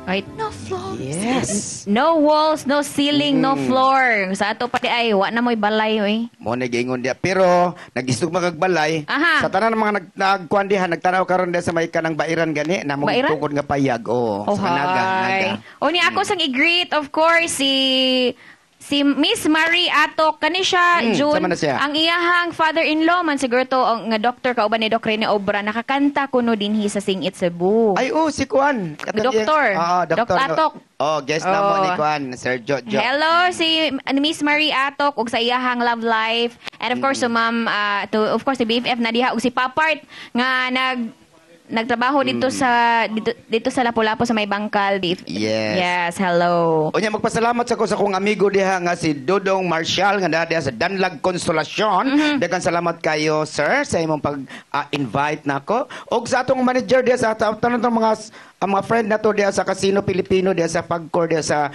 Right. No floors. Yes. No walls, no ceiling, no floor. Sa ato pati ay, wa na mo'y balay, oy. Mo na gingon dia pero nagistog magagbalay Aha. sa tanan ng mga nagkuan diha nagtanaw karon dia sa may kanang bairan gani na mong Bairan? tukod nga payag Oh, sa naga. O ni ako sang i-greet, of course, si Miss Marie Atok, kani siya, June, sama na siya. ang iyahang father-in-law man siguro to, nga doktor, kauban ni Doc Rene Obra, nakakanta kuno dinhi sa Singit Cebu. Ay si kuan. Doktor. Doktor. Doc Atok. Guest na mo Oh. ni kuan Sir Jojo. Hello, si Miss Marie Atok ug sa iyahang love life. And of course, so ma'am, of course, si BFF na diha ug si Papart nga nagtrabaho dito sa dito sa Lapu-Lapu sa may bangkal. Yes, hello. Unya magpasalamat sa ko sa kong amigo diha nga si Dodong Marshall nga diha sa Danlag Consolacion. Daghang salamat kayo sir sa imong pag-invite nako. Og sa atong manager diha sa tanan tong mga friend nato diha sa Casino Pilipino diha sa Pagcor diha sa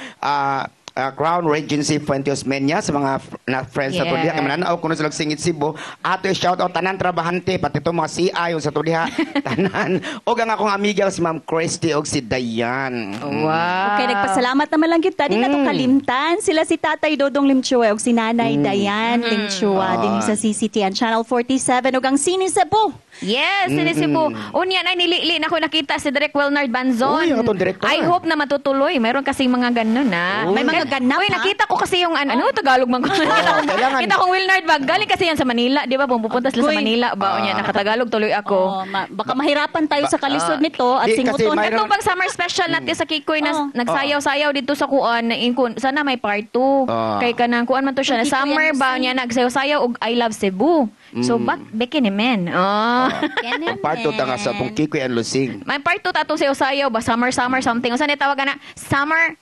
Crown Regency Fuentes Menya sa mga friends sa tudiha kay mananaw kuno sila Singit Cebu ato i-shout out tanan trabahante pati to mga CI sa tudiha tanan og ang akong amiga si Ma'am Christy og si Dayan. Wow. Okay, nagpasalamat naman lang kita. Di na to kalimtan. Sila si Tatay Dodong Limchua ug si Nanay Dayan Limchua din sa CCTN Channel 47 ug ang Sini Cebu. Yes, sini Cebu. Unya na nilili na ko nakita si Direk Wilnard Banzon. Uy, ang atong direktor. I hope na matutuloy. Mayroon kasing mga ganun na. May mga ganap, Uy, ha? nakita ko kasi yung ano, Tagalog man ko. kailangan. Kita ko Wilnard ba? Galing kasi yan sa Manila, di ba? Pupunta sila sa Uy. Manila ba? Unya, nakatagalog tuloy ako. Baka mahirapan tayo sa kalisod nito at di, kasi singuton. mayroon- Itong pag summer special natin sa Kikoy na Oh. nagsayaw-sayaw dito sa kuan na sana may part 2. Kay kanang kuan man to siya na Kikoy summer ang ba niya nagsayaw-sayaw og I love Cebu. So beke ni men. Parto ta nga sa tong Kikoy and Lusing. May part 2 tatong sayaw-sayaw ba summer something. Unsa ni tawagan na summer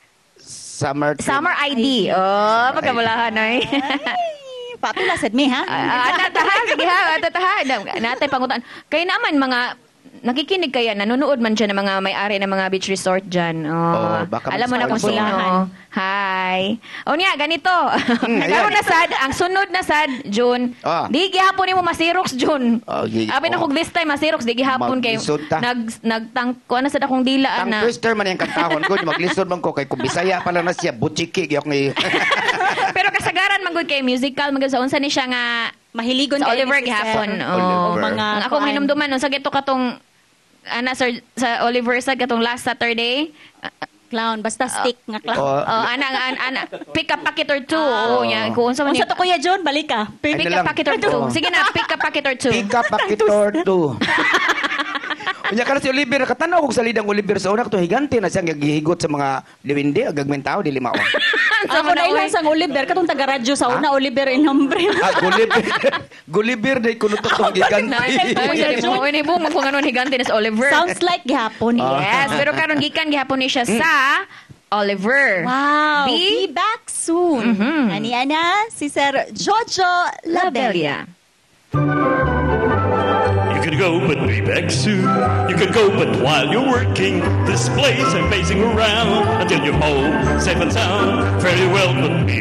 ID. Pagkamulahan ay. Papila sad mi ha. Anataha, sige ha, anataha. Natay pangutan. Kaya naman mga nakikinig kaya, nanonood man dyan ng mga may-ari ng mga beach resort dyan. Baka Alam mo na kung sino. mag-sponsor. Hi. O niya, ganito. Nagkaroon na sad, ang sunod na sad, June, di gihapon mo masirox, June. Abi na kog this time, masirox, di gihapon kayo. Maglisod ta. Kuha na sad akong dila Tang na. twister man yung kantahon ko, maglisod man ko kay kung Bisaya pala na siya, butchiki gyok ni. Pero kasagaran man gud kay musical, magud sa unsa ni siya nga Mahiligon sa kayo Oliver ni Sister. gihapon. Oliver. Mga Ang akong hinumduman nun, sa gito katong sir, sa Oliver sa katong last Saturday. Clown, basta stick nga clown. Ana, pick up packet or 2. Nya, kung unsa man Unsa to Kuya John, balik ka. pick Ano up lang? packet or 2. Sige na, pick up packet or 2. Pika pakitor to. Unya kana si Oliver katanaw kog salidang Oliver sa una katong higante na siya gihigot sa mga diwindi agagmen tao dili mao. Ako na ilang sang Oliver, katong taga-radyo sa una, Oliver in nombre. Gulibir day kuno to tong gigante. Ini mo mo kung ano higante ni Oliver. Sounds like gihapon. Yes, pero karon gikan gihapon ni siya sa Oliver. Wow. Be Be back soon. Ani-ana, si Sir Jojo Labella. You can go, but be back soon. You can go, but while you're working, this place I'm pacing around until you're home, safe and sound. Very well, but be